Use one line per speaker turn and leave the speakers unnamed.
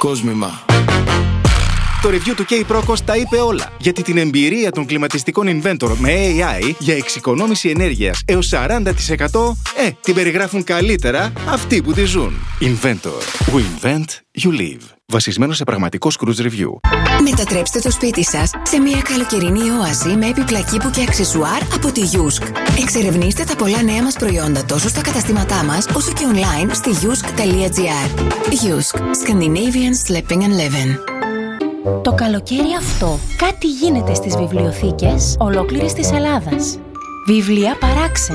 Κόσμημα.
Το review του K-Procos τα είπε όλα. Γιατί την εμπειρία των κλιματιστικών Inventor με AI για εξοικονόμηση ενέργειας έως 40% την περιγράφουν καλύτερα αυτοί που τη ζουν. Inventor. We invent, you live. Βασισμένο σε πραγματικό Cruise Review.
Μετατρέψτε το σπίτι σας σε μια καλοκαιρινή όαση με έπιπλα κήπου και αξεσουάρ από τη Yusk. Εξερευνήστε τα πολλά νέα μας προϊόντα τόσο στα καταστήματά μας όσο και online στη yusk.gr. Yusk. Scandinavian Sleeping and Living.
Το καλοκαίρι αυτό κάτι γίνεται στις βιβλιοθήκες ολόκληρης της Ελλάδας. Βιβλία παράξενα.